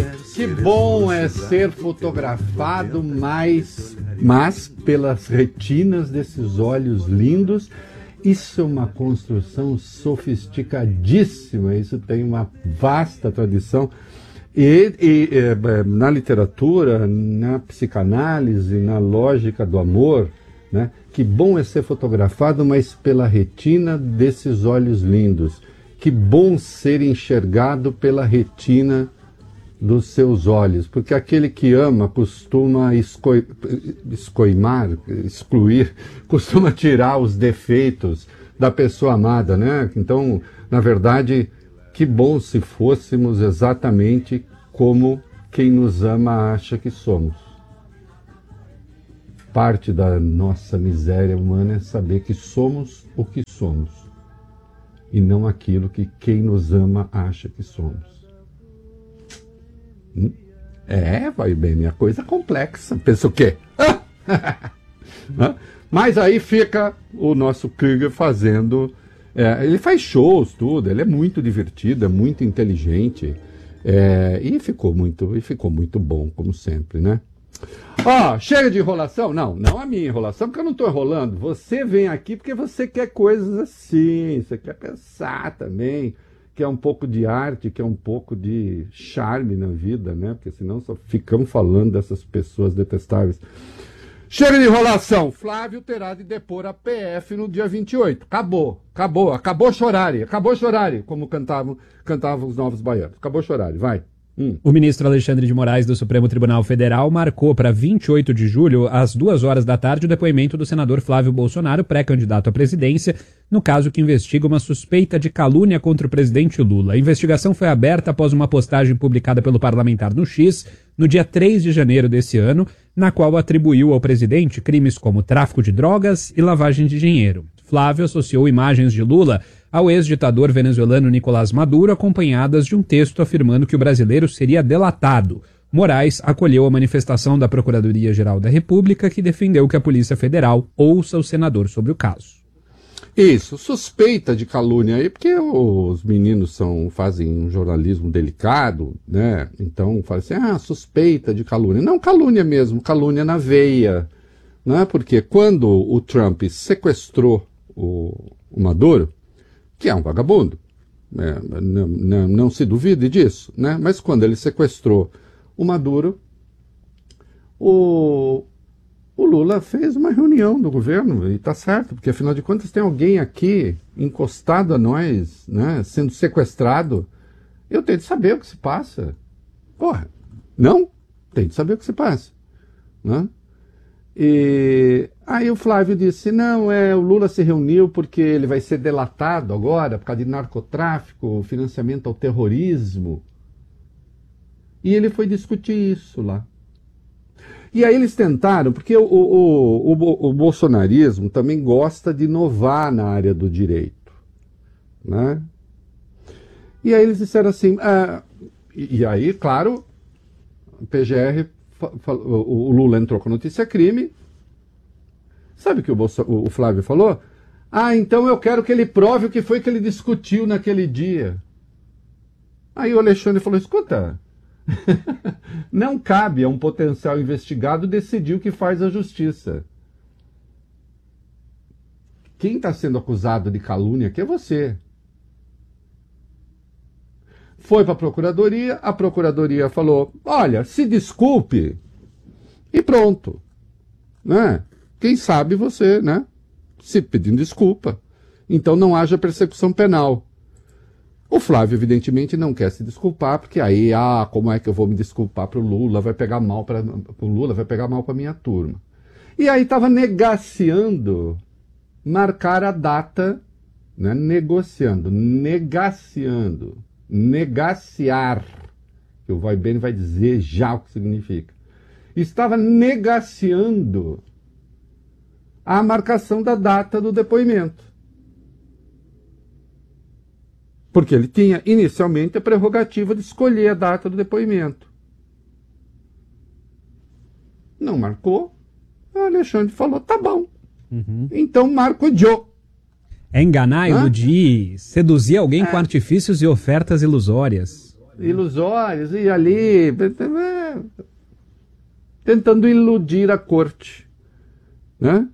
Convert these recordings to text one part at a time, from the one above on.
Que bom é ser fotografado, mas pelas retinas desses olhos lindos. Isso é uma construção sofisticadíssima, isso tem uma vasta tradição. E na literatura, na psicanálise, na lógica do amor, né? Que bom é ser fotografado, mas pela retina desses olhos lindos. Que bom ser enxergado pela retina dos seus olhos, porque aquele que ama costuma excluir, costuma tirar os defeitos da pessoa amada, né? Então, na verdade, que bom se fôssemos exatamente como quem nos ama acha que somos. Parte da nossa miséria humana é saber que somos o que somos e não aquilo que quem nos ama acha que somos. Vai bem, a coisa é complexa. Pensa o quê? Mas aí fica o nosso Krieger fazendo... ele faz shows, tudo, ele é muito divertido, é muito inteligente, e ficou muito bom, como sempre, né? Chega de enrolação? Não a minha enrolação, porque eu não estou enrolando. Você vem aqui porque você quer coisas assim, você quer pensar também, quer um pouco de arte, quer um pouco de charme na vida, né? Porque senão só ficamos falando dessas pessoas detestáveis. Chega de enrolação. Flávio terá de depor a PF no dia 28. Acabou chorare, como cantavam os Novos Baianos. Acabou chorare, vai. O ministro Alexandre de Moraes do Supremo Tribunal Federal marcou para 28 de julho, às 14h, o depoimento do senador Flávio Bolsonaro, pré-candidato à presidência, no caso que investiga uma suspeita de calúnia contra o presidente Lula. A investigação foi aberta após uma postagem publicada pelo parlamentar no X, no dia 3 de janeiro desse ano, na qual atribuiu ao presidente crimes como tráfico de drogas e lavagem de dinheiro. Flávio associou imagens de Lula ao ex-ditador venezuelano Nicolás Maduro, acompanhadas de um texto afirmando que o brasileiro seria delatado. Moraes acolheu a manifestação da Procuradoria-Geral da República, que defendeu que a Polícia Federal ouça o senador sobre o caso. Isso, suspeita de calúnia aí, porque os meninos fazem um jornalismo delicado, né? Então, fala assim, suspeita de calúnia. Não, calúnia mesmo, calúnia na veia, né? Porque quando o Trump sequestrou o Maduro, que é um vagabundo, não se duvide disso, né? Mas quando ele sequestrou o Maduro, o Lula fez uma reunião do governo, e tá certo, porque afinal de contas tem alguém aqui encostado a nós, né, sendo sequestrado. Eu tenho de saber o que se passa. Porra, não? Tem de saber o que se passa, né? E aí o Flávio disse, o Lula se reuniu porque ele vai ser delatado agora por causa de narcotráfico, financiamento ao terrorismo. E ele foi discutir isso lá. E aí eles tentaram, porque o bolsonarismo também gosta de inovar na área do direito, né? E aí eles disseram assim, e aí, claro, o PGR, o Lula entrou com a notícia crime. Sabe o que o Flávio falou? Então eu quero que ele prove o que foi que ele discutiu naquele dia. Aí o Alexandre falou, escuta, não cabe a um potencial investigado decidir o que faz a justiça. Quem está sendo acusado de calúnia aqui é você. Foi para a Procuradoria falou, olha, se desculpe, e pronto, né? Quem sabe você, né, se pedindo desculpa. Então não haja persecução penal. O Flávio, evidentemente, não quer se desculpar, porque aí, como é que eu vou me desculpar para o Lula? Vai pegar mal para o Lula, vai pegar mal para a minha turma. E aí estava negaciando marcar a data, né, negaciar, que o Voibene vai dizer já o que significa. Estava negaciando a marcação da data do depoimento. Porque ele tinha inicialmente a prerrogativa de escolher a data do depoimento. Não marcou, o Alexandre falou, tá bom. Então marco o Joe. É enganar, iludir, seduzir alguém com artifícios e ofertas ilusórias. ilusórios, e ali tentando iludir a corte, né?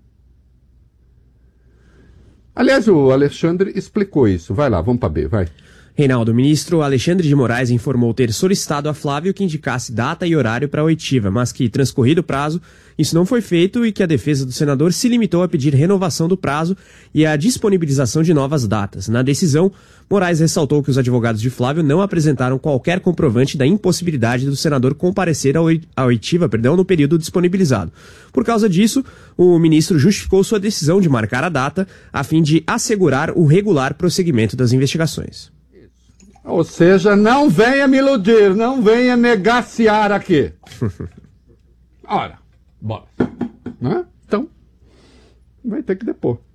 Aliás, o Alexandre explicou isso. Vai lá, vamos para B, vai. Reinaldo, o ministro Alexandre de Moraes informou ter solicitado a Flávio que indicasse data e horário para a oitiva, mas que, transcorrido o prazo, isso não foi feito e que a defesa do senador se limitou a pedir renovação do prazo e a disponibilização de novas datas. Na decisão, Moraes ressaltou que os advogados de Flávio não apresentaram qualquer comprovante da impossibilidade do senador comparecer à oitiva, no período disponibilizado. Por causa disso, o ministro justificou sua decisão de marcar a data a fim de assegurar o regular prosseguimento das investigações. Ou seja, não venha me iludir, não venha negaciar aqui. Ora, bora. Né? Então, vai ter que depor.